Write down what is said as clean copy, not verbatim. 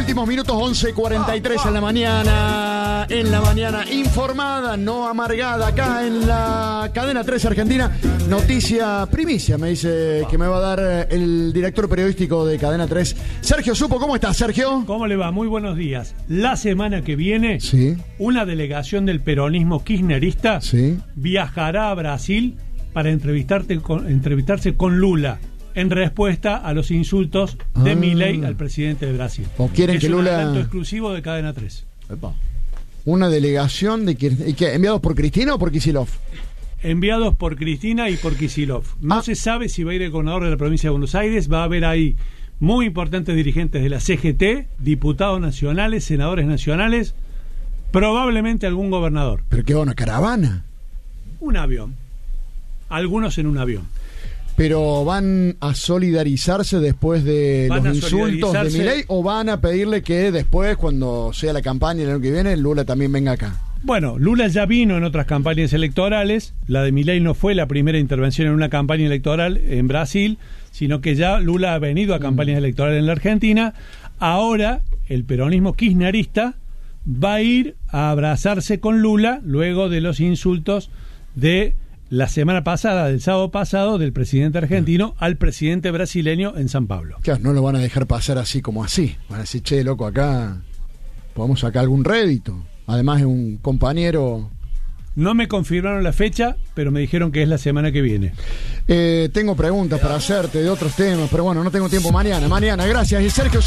Últimos minutos, 11:43 en la mañana informada, no amargada, acá en la cadena 3 Argentina. Noticia primicia, me dice que me va a dar el director periodístico de cadena 3, Sergio Supo. ¿Cómo estás, Sergio? ¿Cómo le va? Muy buenos días. La semana que viene, sí, una delegación del peronismo kirchnerista, sí, viajará a Brasil para entrevistarse con Lula en respuesta a los insultos de Milei al presidente de Brasil. ¿O quieren es que Lula... un adelanto exclusivo de Cadena 3. Epa. Una delegación de que enviados por Cristina o por Kicillof. Enviados por Cristina y por Kicillof. No se sabe si va a ir el gobernador de la provincia de Buenos Aires. Va a haber ahí muy importantes dirigentes de la CGT, diputados nacionales, senadores nacionales, probablemente algún gobernador. ¿Pero qué va, una caravana? Un avión. Algunos en un avión. ¿Pero van a solidarizarse después de los insultos de Milei o van a pedirle que después, cuando sea la campaña el año que viene, Lula también venga acá? Bueno, Lula ya vino en otras campañas electorales. La de Milei no fue la primera intervención en una campaña electoral en Brasil, sino que ya Lula ha venido a campañas electorales en la Argentina. Ahora el peronismo kirchnerista va a ir a abrazarse con Lula luego de los insultos de la semana pasada, del sábado pasado, del presidente argentino al presidente brasileño en San Pablo. Claro, no lo van a dejar pasar así como así. Van a decir, che, loco, acá podemos sacar algún rédito. Además es un compañero... No me confirmaron la fecha, pero me dijeron que es la semana que viene. Tengo preguntas para hacerte de otros temas, pero bueno, no tengo tiempo mañana. Gracias. Y Sergio